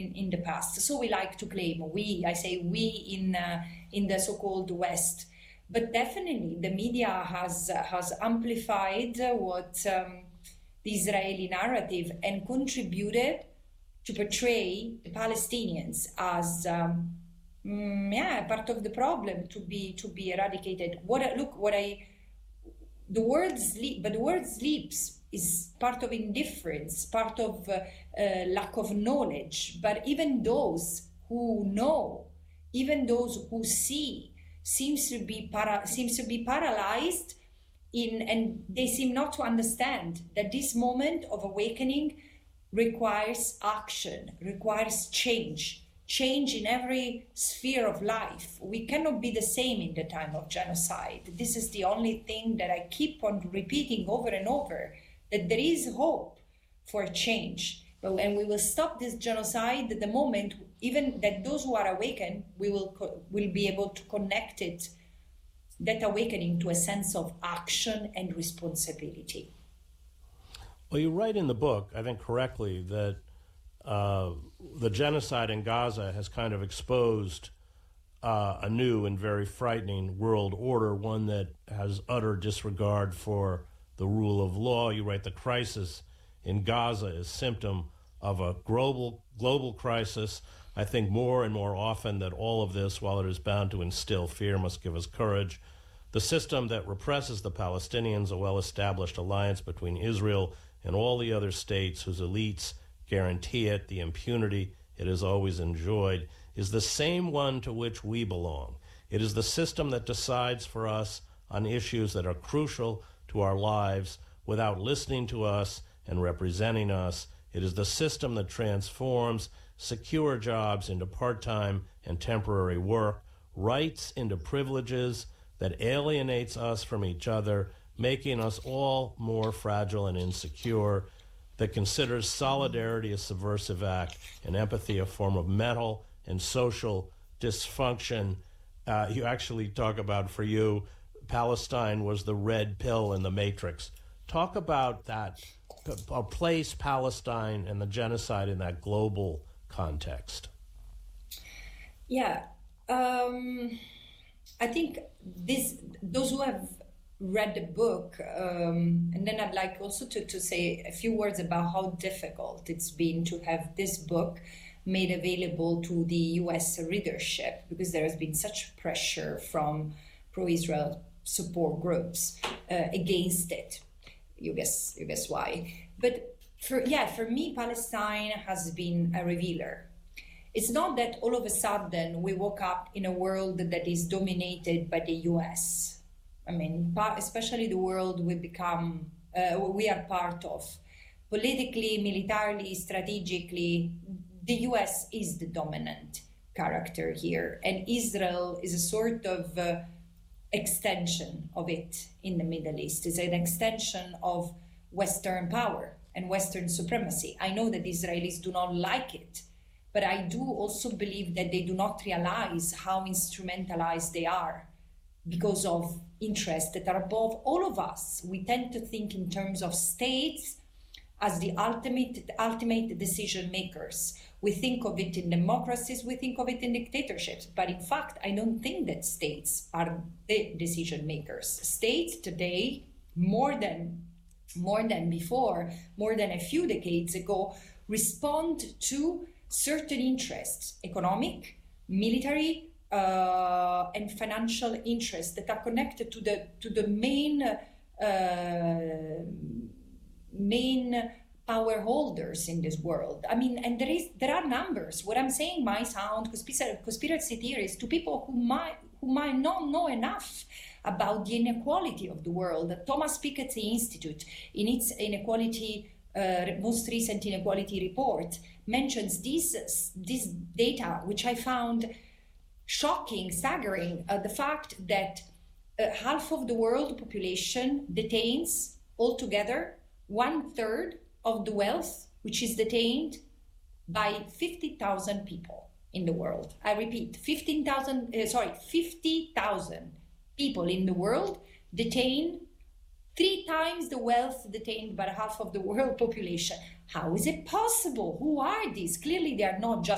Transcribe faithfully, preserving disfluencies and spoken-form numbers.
in, in the past. So we like to claim, we, I say we in, uh, in the so-called West. But definitely the media has, uh, has amplified what um, the Israeli narrative and contributed to portray the Palestinians as um, mm, yeah, part of the problem to be to be eradicated. What I, look, what I the word sleep, but the word sleeps is part of indifference, part of uh, uh, lack of knowledge. But even those who know, even those who see, seems to be para seems to be paralyzed in, and they seem not to understand that this moment of awakening requires action, requires change, change in every sphere of life. We cannot be the same in the time of genocide. This is the only thing that I keep on repeating over and over, that there is hope for change. But and we will stop this genocide at the moment, even that those who are awakened, we will will be able to connect it, that awakening, to a sense of action and responsibility. Well, you write in the book, I think correctly, that uh, the genocide in Gaza has kind of exposed uh, a new and very frightening world order, one that has utter disregard for the rule of law. You write the crisis in Gaza is symptom of a global global crisis. I think more and more often that all of this, while it is bound to instill fear, must give us courage. The system that represses the Palestinians, a well-established alliance between Israel and all the other states whose elites guarantee it, the impunity it has always enjoyed, is the same one to which we belong. It is the system that decides for us on issues that are crucial to our lives without listening to us and representing us. It is the system that transforms secure jobs into part-time and temporary work, rights into privileges, that alienates us from each other, making us all more fragile and insecure, that considers solidarity a subversive act and empathy a form of mental and social dysfunction. Uh, you actually talk about, for you, Palestine was the red pill in the Matrix. Talk about that, uh, place Palestine and the genocide in that global context. Yeah, um, I think this, those who have read the book, um, and then I'd like also to, to say a few words about how difficult it's been to have this book made available to the U S readership, because there has been such pressure from pro-Israel support groups uh, against it. You guess, you guess why. But for yeah, for me, Palestine has been a revealer. It's not that all of a sudden we woke up in a world that is dominated by the U S. I mean, especially the world we become, uh, we are part of. Politically, militarily, strategically, the U S is the dominant character here, and Israel is a sort of uh, extension of it in the Middle East. It's an extension of Western power and Western supremacy. I know that the Israelis do not like it, but I do also believe that they do not realize how instrumentalized they are because of interests that are above all of us. We tend to think in terms of states as the ultimate, ultimate decision makers. We think of it in democracies, we think of it in dictatorships. But in fact, I don't think that states are the decision makers. States today, more than, more than before, more than a few decades ago, respond to certain interests, economic, military, uh, and financial interests that are connected to the to the main uh, main power holders in this world. I mean, and there is there are numbers. What I'm saying might sound conspiracy, conspiracy theories to people who might who might not know enough about the inequality of the world. Thomas Piketty Institute, in its inequality uh, most recent inequality report, mentions this this data, which I found shocking, staggering. Uh, the fact that uh, half of the world population detains altogether one third of the wealth, which is detained by fifty thousand people in the world. I repeat, fifteen thousand, uh, sorry, fifty thousand people in the world detain three times the wealth detained by half of the world population. How is it possible? Who are these? Clearly, they are not just